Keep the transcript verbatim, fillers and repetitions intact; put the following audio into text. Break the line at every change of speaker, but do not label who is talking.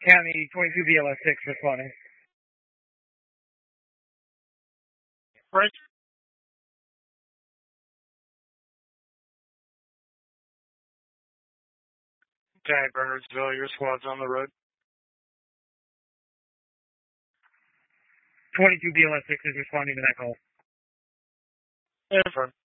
County twenty-two B L S six responding.
Right. Okay, Bernardsville, your squad's on the road.
twenty-two B L S six is responding to that call.
Affirm.